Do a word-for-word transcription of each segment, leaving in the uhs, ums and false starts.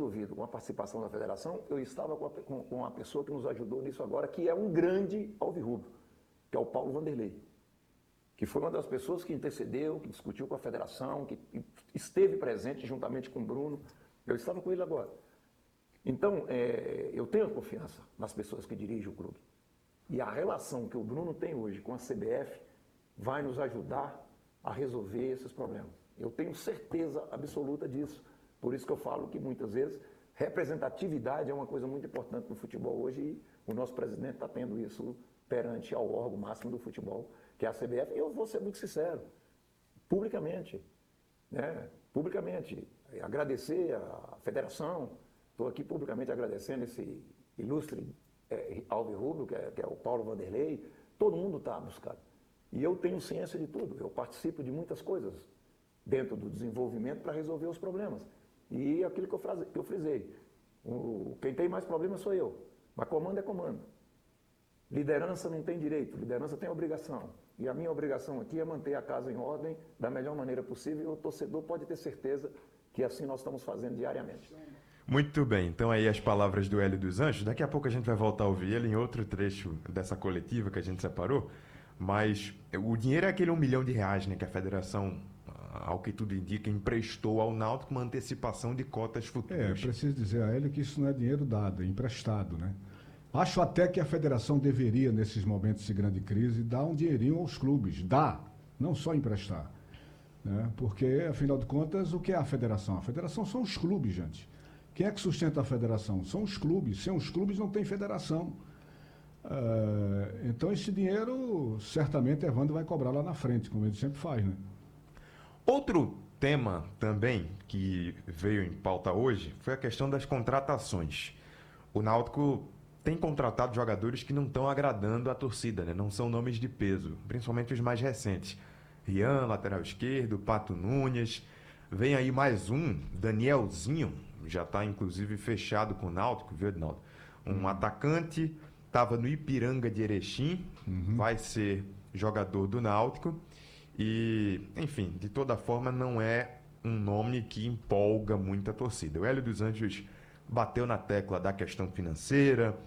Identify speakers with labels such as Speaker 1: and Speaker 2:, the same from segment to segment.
Speaker 1: resolvido com a participação da federação, eu estava com a, com, com a pessoa que nos ajudou nisso agora, que é um grande alvirrubro, que é o Paulo Vanderlei, que foi uma das pessoas que intercedeu, que discutiu com a federação, que esteve presente juntamente com o Bruno. Eu estava com ele agora. Então, é, eu tenho confiança nas pessoas que dirigem o clube. E a relação que o Bruno tem hoje com a C B F vai nos ajudar a resolver esses problemas. Eu tenho certeza absoluta disso. Por isso que eu falo que muitas vezes representatividade é uma coisa muito importante no futebol hoje e o nosso presidente está tendo isso perante ao órgão máximo do futebol, que é a C B F. Eu vou ser muito sincero, publicamente, né? Publicamente, agradecer à federação, estou aqui publicamente agradecendo esse ilustre é, alvirrubro, que é, que é o Paulo Vanderlei, todo mundo está buscando. E eu tenho ciência de tudo, eu participo de muitas coisas dentro do desenvolvimento para resolver os problemas. E aquilo que eu, frase, que eu frisei, o, quem tem mais problemas sou eu, mas comando é comando. Liderança não tem direito, liderança tem obrigação. E a minha obrigação aqui é manter a casa em ordem da melhor maneira possível e o torcedor pode ter certeza que assim nós estamos fazendo diariamente.
Speaker 2: Muito bem, então aí as palavras do Hélio dos Anjos. Daqui a pouco a gente vai voltar a ouvir ele em outro trecho dessa coletiva que a gente separou. Mas o dinheiro é aquele um milhão de reais, né, que a federação, ao que tudo indica, emprestou ao Náutico uma antecipação de cotas futuras.
Speaker 3: É, preciso dizer a ele que isso não é dinheiro dado, é emprestado, né? Acho até que a federação deveria, nesses momentos de grande crise, dar um dinheirinho aos clubes. Dá, não só emprestar. Né? Porque, afinal de contas, o que é a federação? A federação são os clubes, gente. Quem é que sustenta a federação? São os clubes. Sem os clubes não tem federação. Uh, então esse dinheiro, certamente, Evandro vai cobrar lá na frente, como ele sempre faz, né?
Speaker 2: Outro tema também que veio em pauta hoje foi a questão das contratações. O Náutico tem contratado jogadores que não estão agradando a torcida, né? Não são nomes de peso, principalmente os mais recentes. Rian, lateral esquerdo, Pato Nunes. Vem aí mais um, Danielzinho, já está inclusive fechado com o Náutico, viu, Edinaldo? Um uhum. atacante, estava no Ipiranga de Erechim, uhum. vai ser jogador do Náutico. E, enfim, de toda forma, não é um nome que empolga muito a torcida. O Hélio dos Anjos bateu na tecla da questão financeira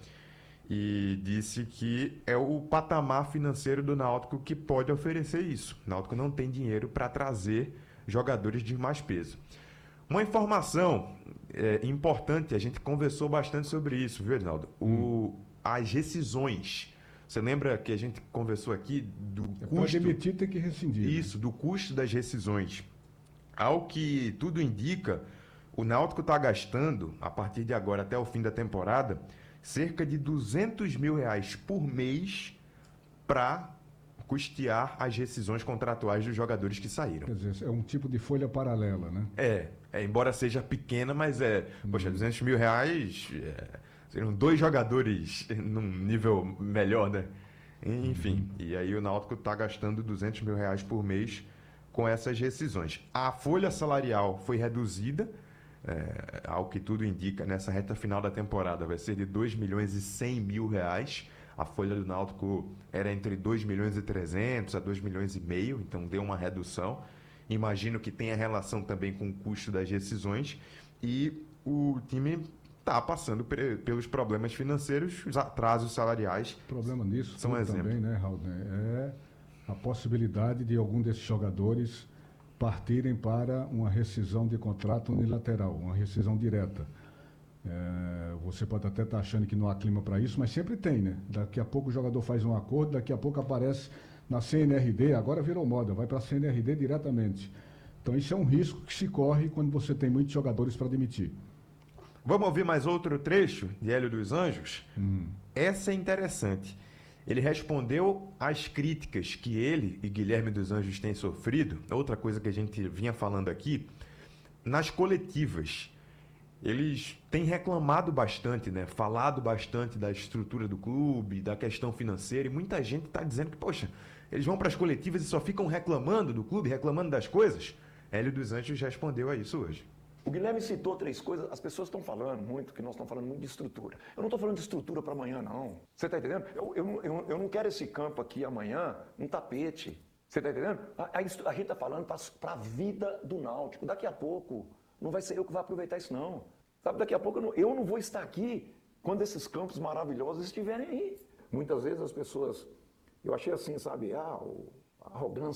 Speaker 2: e disse que é o patamar financeiro do Náutico que pode oferecer isso. O Náutico não tem dinheiro para trazer jogadores de mais peso. Uma informação é, importante, a gente conversou bastante sobre isso, viu, Edinaldo? Hum. O, as rescisões. Você lembra que a gente conversou aqui do
Speaker 3: é
Speaker 2: custo...
Speaker 3: Pode demitir, tem que rescindir.
Speaker 2: Isso, né? Do custo das rescisões. Ao que tudo indica, o Náutico está gastando, a partir de agora até o fim da temporada, cerca de duzentos mil reais por mês para custear as rescisões contratuais dos jogadores que saíram.
Speaker 3: Quer dizer, é um tipo de folha paralela, né?
Speaker 2: É, é embora seja pequena, mas é... Hum. Poxa, duzentos mil reais... É, seriam dois jogadores num nível melhor, né? Enfim, uhum. E aí o Náutico está gastando duzentos mil reais por mês com essas rescisões. A folha salarial foi reduzida, é, ao que tudo indica, nessa reta final da temporada vai ser de dois milhões e cem mil reais. A folha do Náutico era entre dois milhões e trezentos a dois milhões e meio, então deu uma redução. Imagino que tenha relação também com o custo das rescisões. E o time está passando pelos problemas financeiros, os atrasos salariais.
Speaker 3: O problema nisso
Speaker 2: são um exemplo.
Speaker 3: Também, né, Raul, é a possibilidade de algum desses jogadores partirem para uma rescisão de contrato unilateral, uma rescisão direta. É, você pode até estar achando que não há clima para isso, mas sempre tem, né? Daqui a pouco o jogador faz um acordo, daqui a pouco aparece na C N R D, agora virou moda, vai para a C N R D diretamente. Então isso é um risco que se corre quando você tem muitos jogadores para demitir.
Speaker 2: Vamos ouvir mais outro trecho de Hélio dos Anjos?
Speaker 3: Hum.
Speaker 2: Essa é interessante. Ele respondeu às críticas que ele e Guilherme dos Anjos têm sofrido, outra coisa que a gente vinha falando aqui, nas coletivas. Eles têm reclamado bastante, né? Falado bastante da estrutura do clube, da questão financeira, e muita gente está dizendo que, poxa, eles vão para as coletivas e só ficam reclamando do clube, reclamando das coisas. Hélio dos Anjos respondeu a isso hoje.
Speaker 1: O Guilherme citou três coisas, as pessoas estão falando muito, que nós estamos falando muito de estrutura. Eu não estou falando de estrutura para amanhã, não. Você está entendendo? Eu, eu, eu, eu não quero esse campo aqui amanhã, um tapete. Você está entendendo? A, a, a gente está falando para a vida do Náutico. Daqui a pouco, não vai ser eu que vou aproveitar isso, não. Sabe, daqui a pouco eu não, eu não vou estar aqui quando esses campos maravilhosos estiverem aí. Muitas vezes as pessoas, eu achei assim, sabe, ah, o- a arrogância